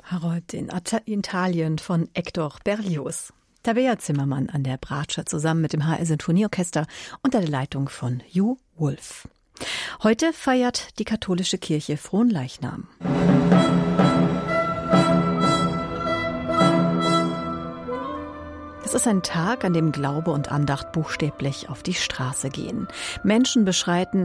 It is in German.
Harold in Italien von Hector Berlioz. Tabea Zimmermann an der Bratsche zusammen mit dem HR Sinfonieorchester unter der Leitung von Hugh Wolf. Heute feiert die katholische Kirche Fronleichnam. Es ist ein Tag, an dem Glaube und Andacht buchstäblich auf die Straße gehen. Menschen beschreiten